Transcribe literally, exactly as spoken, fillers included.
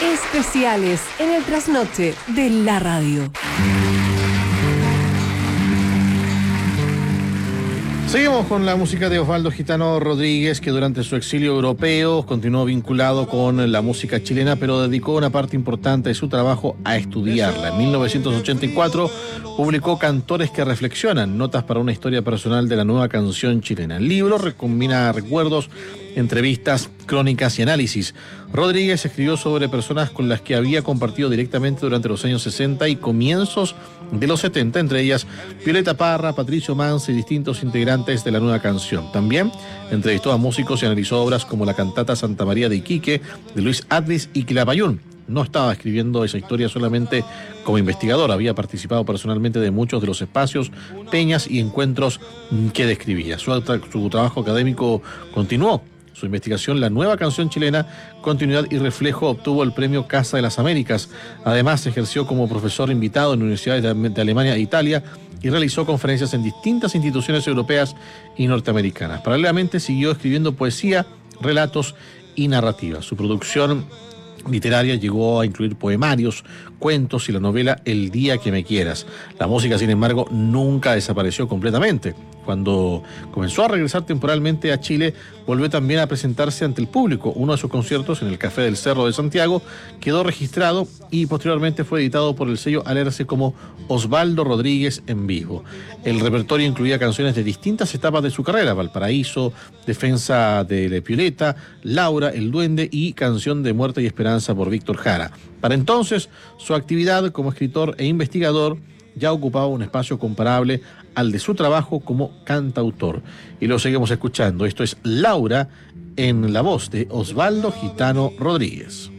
Especiales en el trasnoche de la radio. Seguimos con la música de Osvaldo Gitano Rodríguez, que durante su exilio europeo continuó vinculado con la música chilena, pero dedicó una parte importante de su trabajo a estudiarla. En mil novecientos ochenta y cuatro publicó Cantores que reflexionan, notas para una historia personal de la nueva canción chilena. El libro combina recuerdos, entrevistas, crónicas y análisis. Rodríguez escribió sobre personas con las que había compartido directamente durante los años sesenta y comienzos de los setenta, entre ellas Violeta Parra, Patricio Manz y distintos integrantes de la nueva canción. También entrevistó a músicos y analizó obras como la cantata Santa María de Iquique, de Luis Atlis y Quilapayún. No estaba escribiendo esa historia solamente como investigador, había participado personalmente de muchos de los espacios, peñas y encuentros que describía. Su, su trabajo académico continuó. Su investigación, La nueva canción chilena, continuidad y reflejo, obtuvo el premio Casa de las Américas. Además, ejerció como profesor invitado en universidades de, de Alemania e Italia y realizó conferencias en distintas instituciones europeas y norteamericanas. Paralelamente, siguió escribiendo poesía, relatos y narrativa. Su producción literaria llegó a incluir poemarios, cuentos y la novela El día que me quieras. La música, sin embargo, nunca desapareció completamente. Cuando comenzó a regresar temporalmente a Chile, volvió también a presentarse ante el público. Uno de sus conciertos en el Café del Cerro de Santiago quedó registrado y posteriormente fue editado por el sello Alerce como Osvaldo Rodríguez en vivo. El repertorio incluía canciones de distintas etapas de su carrera: Valparaíso, Defensa de la Violeta, Laura, El Duende y Canción de Muerte y Esperanza por Víctor Jara. Para entonces, su actividad como escritor e investigador ya ocupaba un espacio comparable al de su trabajo como cantautor. Y lo seguimos escuchando. Esto es Laura, en la voz de Osvaldo Gitano Rodríguez.